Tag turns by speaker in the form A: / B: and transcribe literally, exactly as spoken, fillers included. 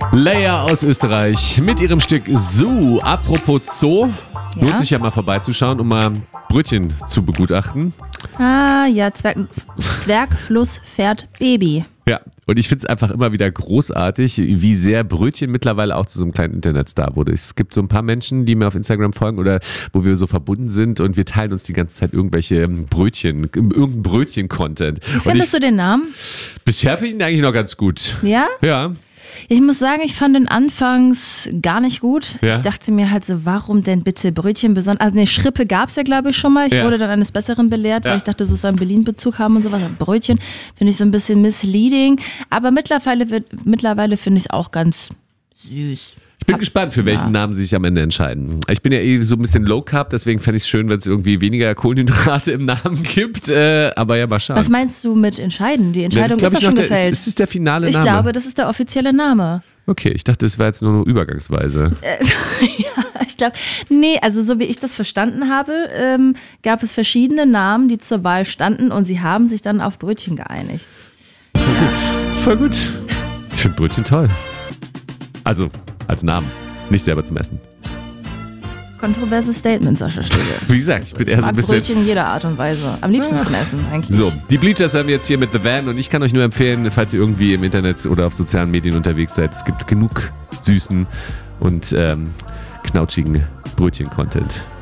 A: Leia aus Österreich mit ihrem Stück Zoo. Apropos Zoo, ja? Lohnt sich ja mal vorbeizuschauen, um mal Brötchen zu begutachten.
B: Ah ja, Zwerg, Zwergfluss fährt Baby.
A: Ja, und ich finde es einfach immer wieder großartig, wie sehr Brötchen mittlerweile auch zu so einem kleinen Internetstar wurde. Es gibt so ein paar Menschen, die mir auf Instagram folgen oder wo wir so verbunden sind und wir teilen uns die ganze Zeit irgendwelche Brötchen, irgendein Brötchen-Content.
B: Wie findest du den Namen?
A: Bisher finde ich ihn eigentlich noch ganz gut.
B: Ja?
A: Ja.
B: Ich muss sagen, ich fand den anfangs gar nicht gut.
A: Ja.
B: Ich dachte mir halt so, warum denn bitte Brötchen besonders? Also eine Schrippe gab es ja, glaube ich, schon mal. Ich
A: ja.
B: wurde dann eines Besseren belehrt,
A: ja.
B: weil ich dachte, das soll einen Berlin-Bezug haben und sowas. Brötchen finde ich so ein bisschen misleading. Aber mittlerweile, wird, mittlerweile finde ich es auch ganz süß.
A: Ich bin Hab, gespannt, für welchen ja. Namen sie sich am Ende entscheiden. Ich bin ja eh so ein bisschen Low Carb, deswegen fände ich es schön, wenn es irgendwie weniger Kohlenhydrate im Namen gibt. Äh, aber ja, mal schauen.
B: Was meinst du mit entscheiden? Die Entscheidung
A: ja, das
B: ist doch schon
A: der,
B: gefällt.
A: Ist, ist das der finale
B: ich
A: Name?
B: Ich glaube, das ist der offizielle Name.
A: Okay, ich dachte, das war jetzt nur eine Übergangsweise.
B: Äh, ja, ich glaube, nee, also so wie ich das verstanden habe, ähm, gab es verschiedene Namen, die zur Wahl standen und sie haben sich dann auf Brötchen geeinigt.
A: Voll gut, voll gut. Ich finde Brötchen toll. Also, als Namen, nicht selber zum Essen.
B: Kontroverses Statement, Sascha Stege.
A: Wie gesagt, ich bin
B: ich
A: eher so ein bisschen...
B: Brötchen in jeder Art und Weise. Am liebsten ja. zum Essen eigentlich.
A: So, die Bleachers haben wir jetzt hier mit The Van und ich kann euch nur empfehlen, falls ihr irgendwie im Internet oder auf sozialen Medien unterwegs seid, es gibt genug süßen und ähm, knautschigen Brötchen-Content.